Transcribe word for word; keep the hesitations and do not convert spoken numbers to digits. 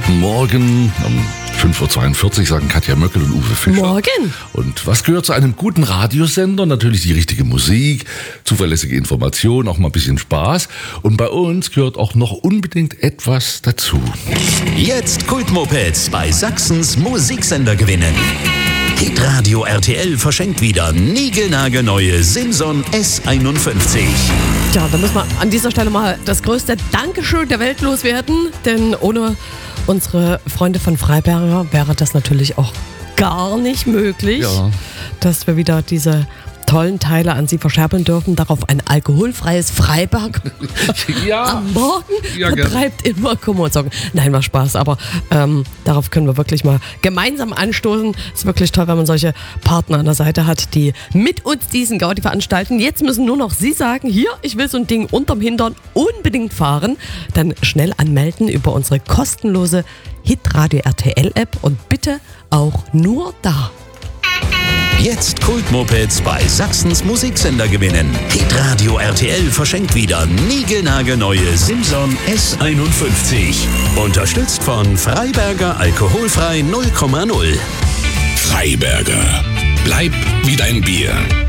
Guten Morgen. Um fünf Uhr zweiundvierzig sagen Katja Möckel und Uwe Fischer. Morgen. Und was gehört zu einem guten Radiosender? Natürlich die richtige Musik, zuverlässige Information, auch mal ein bisschen Spaß. Und bei uns gehört auch noch unbedingt etwas dazu. Jetzt Kultmopeds bei Sachsens Musiksender gewinnen. Hitradio R T L verschenkt wieder niegelnagelneue Simson S einundfünfzig. Ja, da müssen wir an dieser Stelle mal das größte Dankeschön der Welt loswerden, denn ohne unsere Freunde von Freiberger wäre das natürlich auch gar nicht möglich, Ja. dass wir wieder diese tollen Teile an Sie verscherbeln dürfen. Darauf ein alkoholfreies Freiberg Ja. am Morgen Ja, gerne. betreibt immer Kummer und Sorgen. Nein, war Spaß, aber ähm, darauf können wir wirklich mal gemeinsam anstoßen. Ist wirklich toll, wenn man solche Partner an der Seite hat, die mit uns diesen Gaudi veranstalten. Jetzt müssen nur noch Sie sagen, hier, ich will so ein Ding unterm Hintern unbedingt fahren. Dann schnell anmelden über unsere kostenlose Hitradio R T L App und bitte auch nur da. Jetzt Kultmopeds bei Sachsens Musiksender gewinnen. Hitradio R T L verschenkt wieder niegelnagelneue Simson S einundfünfzig. Unterstützt von Freiberger alkoholfrei null Komma null. Freiberger. Bleib wie dein Bier.